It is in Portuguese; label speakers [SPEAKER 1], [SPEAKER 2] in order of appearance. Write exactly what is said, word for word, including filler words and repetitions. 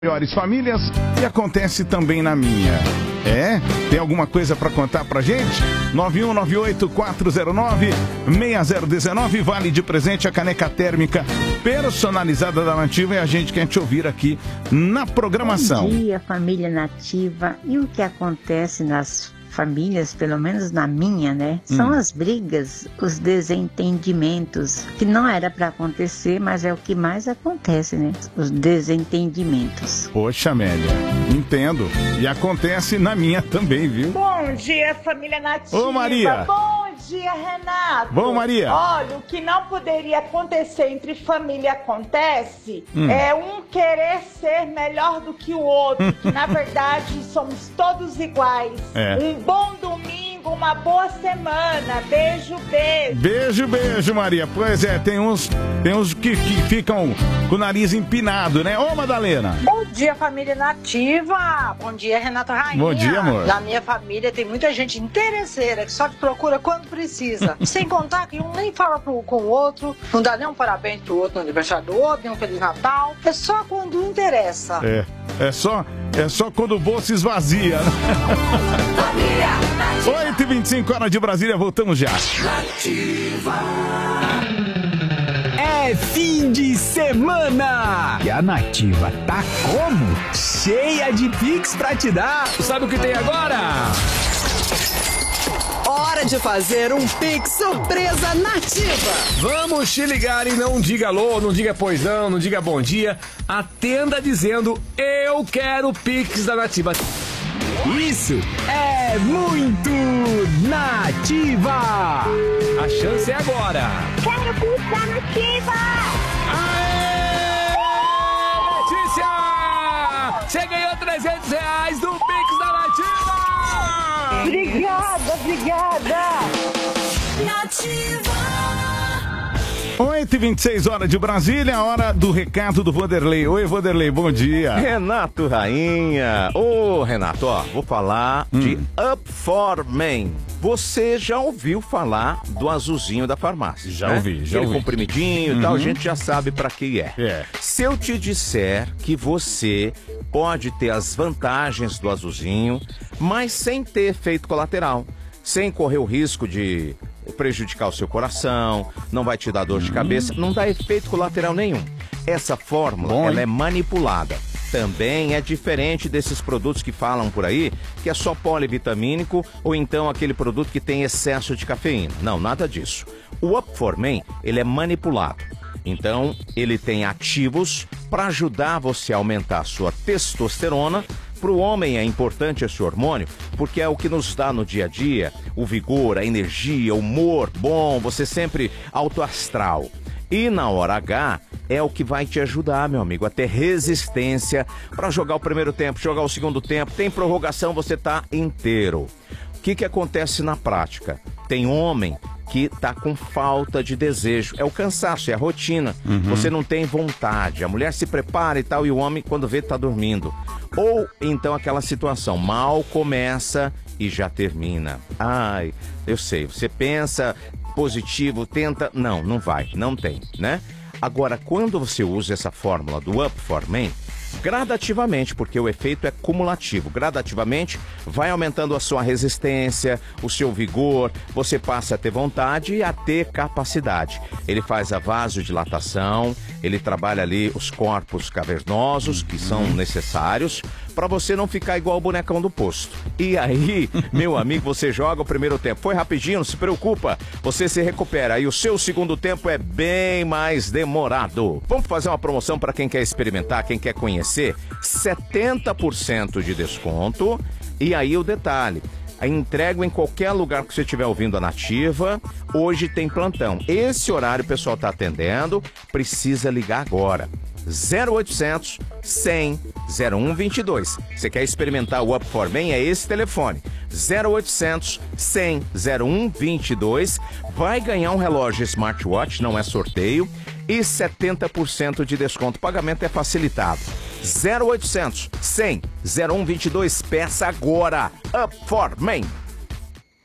[SPEAKER 1] Melhores famílias e acontece também na minha. É? Tem alguma coisa para contar pra gente? nove um nove oito quatro zero nove seis zero um nove, vale de presente a caneca térmica personalizada da Nativa e a gente quer te ouvir aqui na programação.
[SPEAKER 2] Bom dia, família Nativa. E o que acontece nas famílias, pelo menos na minha, né? São hum. as brigas, os desentendimentos, que não era para acontecer, mas é o que mais acontece, né? Os desentendimentos.
[SPEAKER 1] Poxa, Amélia, entendo. E acontece na minha também, viu?
[SPEAKER 3] Bom dia, família Nativa.
[SPEAKER 1] Ô, Maria.
[SPEAKER 3] Bom dia, Renato.
[SPEAKER 1] Bom, Maria.
[SPEAKER 3] Olha, o que não poderia acontecer entre família acontece hum. é um querer ser melhor do que o outro, que na verdade somos todos iguais.
[SPEAKER 1] É.
[SPEAKER 3] Um bom domingo, uma boa semana. Beijo, beijo.
[SPEAKER 1] Beijo, beijo, Maria. Pois é, tem uns, tem uns que, que ficam com o nariz empinado, né? Ô, Madalena.
[SPEAKER 4] Bom dia, família Nativa. Bom dia, Renato Rainha.
[SPEAKER 1] Bom dia, amor.
[SPEAKER 4] Na minha família tem muita gente interesseira que só te procura quando precisa. Sem contar que um nem fala pro, com o outro, não dá nem um parabéns pro outro no aniversário do outro, nem um Feliz Natal. É só quando interessa.
[SPEAKER 1] É, é só, é só quando o bolso esvazia, né? oito e vinte e cinco, hora de Brasília, voltamos já.
[SPEAKER 5] Nativa. É fim de semana! E a Nativa tá como? Cheia de Pix pra te dar! Sabe o que tem agora? Hora de fazer um Pix surpresa Nativa! Vamos te ligar e não diga alô, não diga pois não, não diga bom dia. Atenda dizendo, eu quero Pix da Nativa. Isso é muito Nativa! A chance é agora!
[SPEAKER 3] Quero Pix da Nativa!
[SPEAKER 5] Aê! Letícia! Você ganhou trezentos reais do Pix da Nativa!
[SPEAKER 3] Obrigada, obrigada!
[SPEAKER 5] Nativa!
[SPEAKER 1] oito e vinte e seis, hora de Brasília, hora do recado do Vanderlei. Oi, Vanderlei, bom dia.
[SPEAKER 6] Renato Rainha. Ô, Renato, ó, vou falar hum. de Up for Men. Você já ouviu falar do azulzinho da farmácia?
[SPEAKER 1] Já
[SPEAKER 6] né?
[SPEAKER 1] ouvi, já
[SPEAKER 6] Aquele
[SPEAKER 1] ouvi.
[SPEAKER 6] comprimidinho e
[SPEAKER 1] uhum.
[SPEAKER 6] tal, a gente já sabe pra que é.
[SPEAKER 1] é.
[SPEAKER 6] Se eu te disser que você pode ter as vantagens do azulzinho, mas sem ter efeito colateral, sem correr o risco de prejudicar o seu coração, não vai te dar dor de cabeça, não dá efeito colateral nenhum. Essa fórmula,
[SPEAKER 1] Bom,
[SPEAKER 6] ela é manipulada. Também é diferente desses produtos que falam por aí, que é só polivitamínico ou então aquele produto que tem excesso de cafeína. Não, nada disso. O Up for Men, ele é manipulado. Então, ele tem ativos para ajudar você a aumentar a sua testosterona. Para o homem é importante esse hormônio, porque é o que nos dá no dia a dia o vigor, a energia, o humor bom, você sempre alto astral. E na hora H é o que vai te ajudar, meu amigo, a ter resistência para jogar o primeiro tempo, jogar o segundo tempo. Tem prorrogação, você tá inteiro. O que que acontece na prática? Tem homem que tá com falta de desejo. É o cansaço, é a rotina. Uhum. Você não tem vontade. A mulher se prepara e tal, e o homem, quando vê, tá dormindo. Ou então aquela situação, mal começa e já termina. Ai, eu sei, você pensa positivo, tenta... Não, não vai, não tem, né? Agora, quando você usa essa fórmula do Up for Men, gradativamente, porque o efeito é cumulativo, gradativamente vai aumentando a sua resistência, o seu vigor, você passa a ter vontade e a ter capacidade. Ele faz a vasodilatação, ele trabalha ali os corpos cavernosos que são necessários para você não ficar igual o bonecão do posto. E aí, meu amigo, você joga o primeiro tempo. Foi rapidinho, não se preocupa. Você se recupera e o seu segundo tempo é bem mais demorado. Vamos fazer uma promoção para quem quer experimentar, quem quer conhecer. setenta por cento de desconto. E aí o detalhe. Entrego em qualquer lugar que você estiver ouvindo a Nativa. Hoje tem plantão. Esse horário o pessoal está atendendo. Precisa ligar agora. zero oitocentos, cem, zero um vinte e dois. Você quer experimentar o Up for Men? É esse telefone. zero oitocentos, cem, zero um vinte e dois. Vai ganhar um relógio smartwatch, não é sorteio. E setenta por cento de desconto. O pagamento é facilitado. zero oitocentos, cem, zero um vinte e dois. Peça agora. Up for Men.